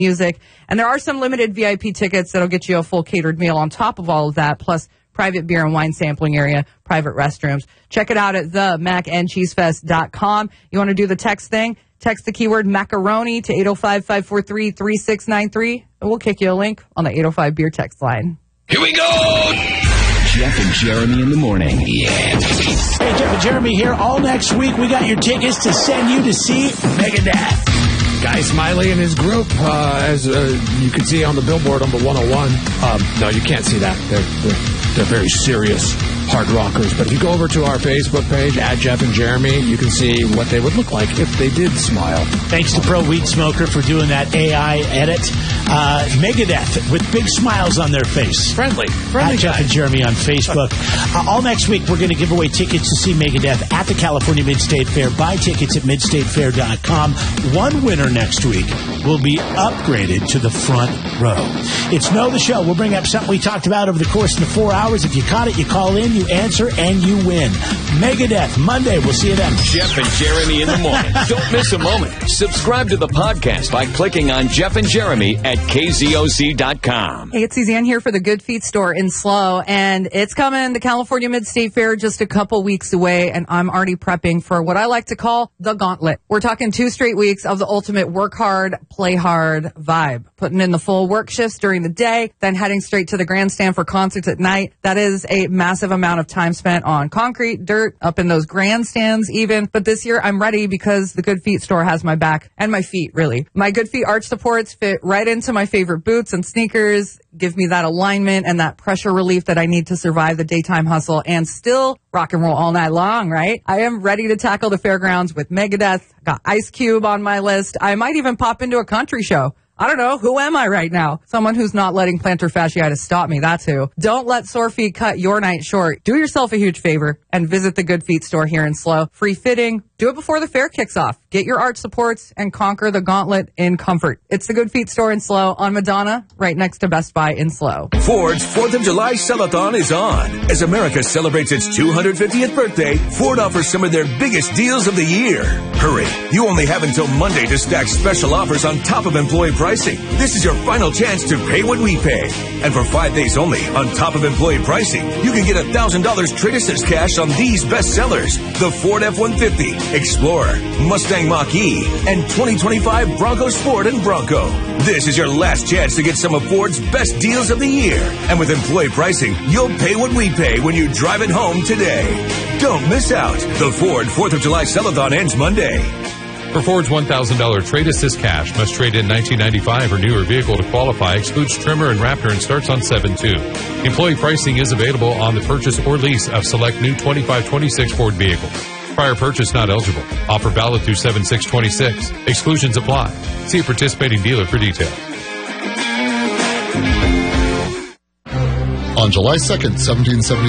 music. And there are some limited VIP tickets that'll get you a full catered meal on top of all of that, plus private beer and wine sampling area, private restrooms. Check it out at themacandcheesefest.com. You want to do the text thing? Text the keyword macaroni to 805-543-3693, and we'll kick you a link on the 805 beer text line. Here we go! Jeff and Jeremy in the morning. Yeah. Hey, Jeff and Jeremy here. All next week, we got your tickets to send you to see Megadeth. Guy Smiley and his group, as you can see on the billboard on the 101. No, you can't see that. They're very serious hard rockers. But if you go over to our Facebook page, at Jeff and Jeremy, you can see what they would look like if they did smile. Thanks to Pro Weed Smoker for doing that AI edit. Megadeth with big smiles on their face. Friendly At Jeff and Jeremy on Facebook. All next week, we're going to give away tickets to see Megadeth at the California Mid-State Fair. Buy tickets at midstatefair.com. One winner next week will be upgraded to the front row. It's Know the Show. We'll bring up something we talked about over the course of the 4 hours. If you caught it, you call in, you answer, and you win. Megadeth, Monday. We'll see you then. Jeff and Jeremy in the morning. Don't miss a moment. Subscribe to the podcast by clicking on Jeff and Jeremy at KZOC.com. Hey, it's Suzanne here for the Good Feet store in SLO, and it's coming. The California Mid-State Fair just a couple weeks away, and I'm already prepping for what I like to call the gauntlet. We're talking 2 straight weeks of the ultimate work hard, play hard vibe. Putting in the full work shifts during the day, then heading straight to the grandstand for concerts at night. That is a massive amount of time spent on concrete, dirt, up in those grandstands even. But this year I'm ready because the Good Feet store has my back and my feet, really. My Good Feet arch supports fit right into my favorite boots and sneakers, give me that alignment and that pressure relief that I need to survive the daytime hustle and still rock and roll all night long, right? I am ready to tackle the fairgrounds with Megadeth. Got Ice Cube on my list. I might even pop into a country show. I don't know. Who am I right now? Someone who's not letting plantar fasciitis stop me. That's who. Don't let sore feet cut your night short. Do yourself a huge favor and visit the Good Feet store here in SLO. Free fitting. Do it before the fair kicks off. Get your arch supports and conquer the gauntlet in comfort. It's the Good Feet store in SLO on Madonna, right next to Best Buy in SLO. Ford's 4th of July Sell-A-thon is on. As America celebrates its 250th birthday, Ford offers some of their biggest deals of the year. Hurry, you only have until Monday to stack special offers on top of employee pricing. This is your final chance to pay what we pay. And for 5 days only, on top of employee pricing, you can get $1,000 Trade Assist cash on these best sellers: the Ford F-150, Explorer, Mustang Mach-E, and 2025 Bronco Sport and Bronco. This is your last chance to get some of Ford's best deals of the year. And with employee pricing, you'll pay what we pay when you drive it home today. Don't miss out. The Ford 4th of July Sell-A-thon ends Monday. For Ford's $1,000 Trade Assist cash, must trade in 1995 or newer vehicle to qualify, excludes Trimmer and Raptor, and starts on 7/2. Employee pricing is available on the purchase or lease of select new 25-26 Ford vehicles. Prior purchase not eligible. Offer valid through 7/6/26. Exclusions apply. See a participating dealer for details. On July 2nd, 1776,